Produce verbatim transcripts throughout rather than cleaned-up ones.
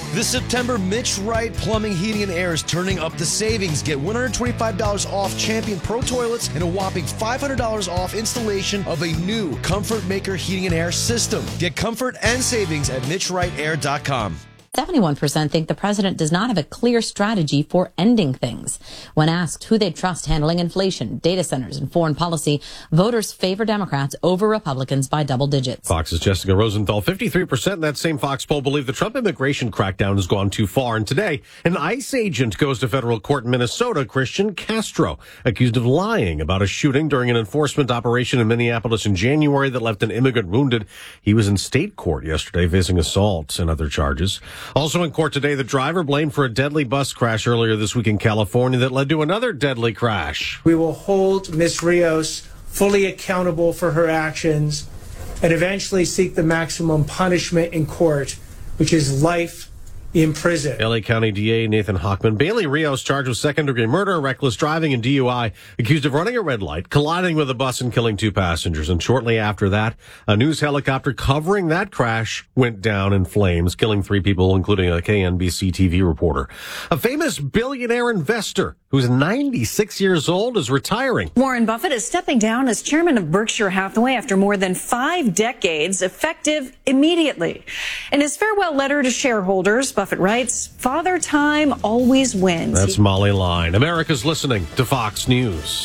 This September, Mitch Wright Plumbing, Heating, and Air is turning up the savings. Get one hundred twenty-five dollars off Champion Pro Toilets and a whopping five hundred dollars off installation of a new Comfort Maker Heating and Air system. Get comfort and savings at mitch wright air dot com. seventy-one percent think the president does not have a clear strategy for ending things. When asked who they trust handling inflation, data centers, and foreign policy, voters favor Democrats over Republicans by double digits. Fox's Jessica Rosenthal, fifty-three percent in that same Fox poll believe the Trump immigration crackdown has gone too far. And today, an ICE agent goes to federal court in Minnesota, Christian Castro, accused of lying about a shooting during an enforcement operation in Minneapolis in January that left an immigrant wounded. He was in state court yesterday facing assault and other charges. Also in court today, the driver blamed for a deadly bus crash earlier this week in California that led to another deadly crash. We will hold Miz Rios fully accountable for her actions and eventually seek the maximum punishment in court, which is life in prison. L A County D A Nathan Hochman. Bailey Rios charged with second-degree murder, reckless driving, and D U I, accused of running a red light, colliding with a bus, and killing two passengers. And shortly after that, a news helicopter covering that crash went down in flames, killing three people, including a K N B C T V reporter. A famous billionaire investor who's ninety-six years old is retiring. Warren Buffett is stepping down as chairman of Berkshire Hathaway after more than five decades, effective immediately. In his farewell letter to shareholders, Buffett writes, "Father Time always wins." That's Molly Line. America's listening to Fox News.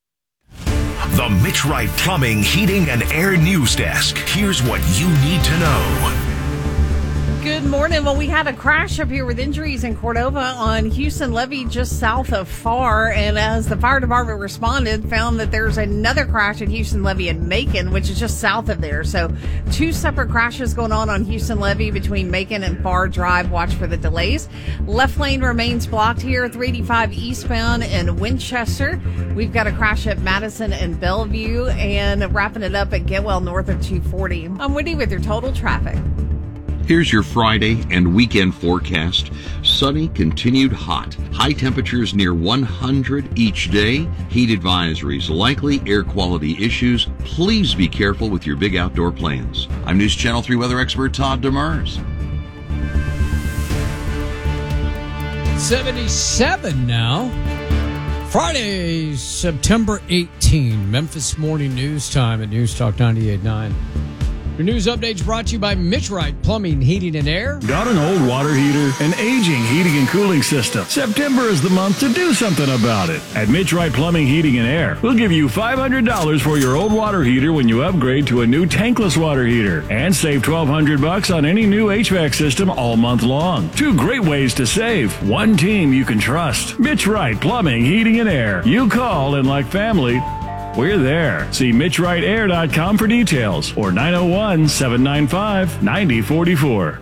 The Mitch Wright Plumbing, Heating, and Air News Desk. Here's what you need to know. Good morning. Well, we had a crash up here with injuries in Cordova on Houston Levee just south of Farr. And as the fire department responded, found that there's another crash at Houston Levee in Macon, which is just south of there. So two separate crashes going on on Houston Levee between Macon and Farr Drive. Watch for the delays. Left lane remains blocked here, three eighty-five eastbound in Winchester. We've got a crash at Madison and Bellevue, and wrapping it up at Getwell north of two forty. I'm Wendy with your total traffic. Here's your Friday and weekend forecast. Sunny, continued hot. High temperatures near one hundred each day. Heat advisories likely. Air quality issues. Please be careful with your big outdoor plans. I'm News Channel three weather expert Todd Demers. seventy-seven now. Friday, September eighteenth. Memphis Morning News Time at News Talk ninety-eight point nine. Your news updates brought to you by Mitch Wright Plumbing, Heating, and Air. Got an old water heater, an aging heating and cooling system? September is the month to do something about it. At Mitch Wright Plumbing, Heating, and Air, we'll give you five hundred dollars for your old water heater when you upgrade to a new tankless water heater, and save twelve hundred bucks on any new H V A C system all month long. Two great ways to save. One team you can trust. Mitch Wright Plumbing, Heating, and Air. You call, and like family, we're there. See mitch wright air dot com for details or nine oh one, seven nine five, nine oh four four.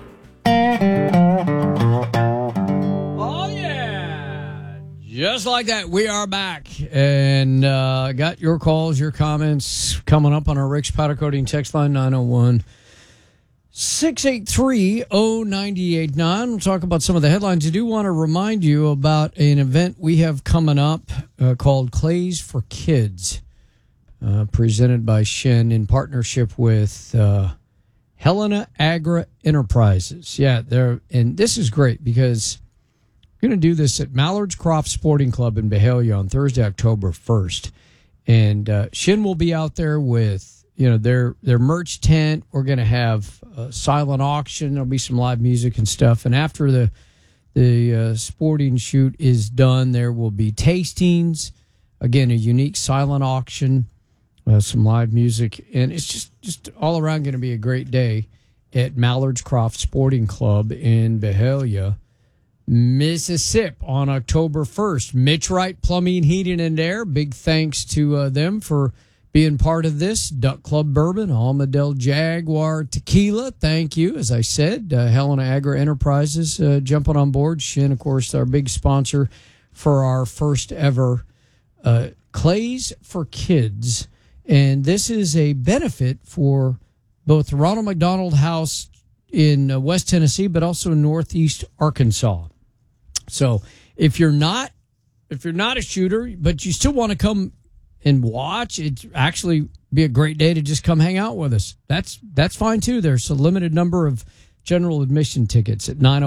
Oh, yeah. Just like that, we are back. And uh, got your calls, your comments coming up on our Rick's Powder Coating text line, nine oh one, six eight three, oh nine eight nine. We'll talk about some of the headlines. I do want to remind you about an event we have coming up uh, called Clays for Kids. Uh, presented by Shen in partnership with uh, Helena Agra Enterprises. Yeah, they're and this is great because we're going to do this at Mallard's Croft Sporting Club in Byhalia on Thursday, October first. And uh, Shen will be out there with, you know, their their merch tent. We're going to have a silent auction. There'll be some live music and stuff. And after the the uh, sporting shoot is done, there will be tastings. Again, a unique silent auction. Uh, some live music, and it's just, just all around going to be a great day at Mallard's Croft Sporting Club in Byhalia, Mississippi on October first. Mitch Wright Plumbing, Heating, and Air. Big thanks to uh, them for being part of this. Duck Club Bourbon, Almadel Jaguar Tequila, thank you. As I said, uh, Helena Agra Enterprises uh, jumping on board. Shin, of course, our big sponsor for our first ever uh, Clays for Kids. And this is a benefit for both the Ronald McDonald House in uh, West Tennessee, but also Northeast Arkansas. So if you're not, if you're not a shooter, but you still want to come and watch, it'd actually be a great day to just come hang out with us. That's that's fine too. There's a limited number of general admission tickets at nine